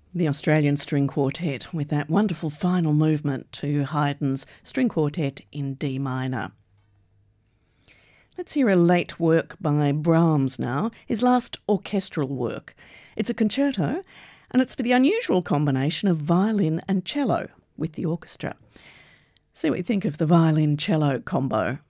The Australian String Quartet with that wonderful final movement to Haydn's String Quartet in D minor. Let's hear a late work by Brahms now, his last orchestral work. It's a concerto, and it's for the unusual combination of violin and cello with the orchestra. See what you think of the violin-cello combo.